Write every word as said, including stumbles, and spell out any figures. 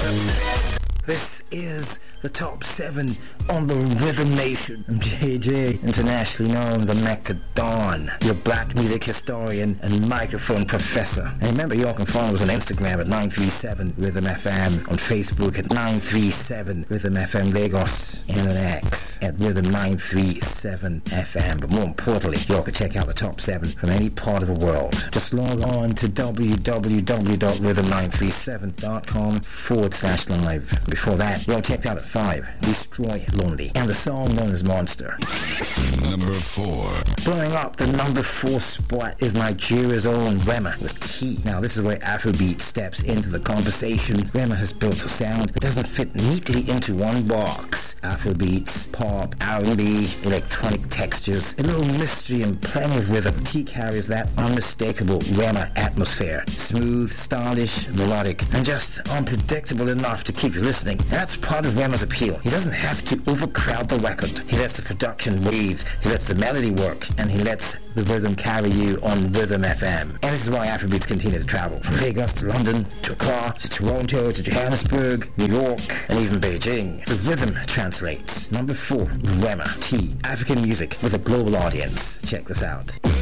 This is the top seven on the Rhythm Nation. I'm J J, internationally known the Mecca Don, your black music historian and microphone professor. And remember, you all can follow us on Instagram at nine three seven Rhythm F M, on Facebook at nine three seven Rhythm F M Lagos, and on X at Rhythm nine three seven F M. But more importantly, you all can check out the top seven from any part of the world. Just log on to w w w dot rhythm nine three seven dot com forward slash live. Before that, you all checked out at five, Destroy Lonely, and the song known as Monster. Number four. Blowing up the number four spot is Nigeria's own Rema with T. Now, this is where Afrobeat steps into the conversation. Rema has built a sound that doesn't fit neatly into one box. Afrobeats, pop, R and B, electronic textures, a little mystery and plenty of rhythm. T carries that unmistakable Rema atmosphere. Smooth, stylish, melodic, and just unpredictable enough to keep you listening. That's part of Rema's appeal. He doesn't have to overcrowd the record. He lets the production breathe, he lets the melody work, and he lets the rhythm carry you on Rhythm F M. And this is why Afrobeats continue to travel. From Lagos to London, to Accra, to Toronto, to Johannesburg, New York, and even Beijing. The rhythm translates. Number four, Rema T. African music with a global audience. Check this out.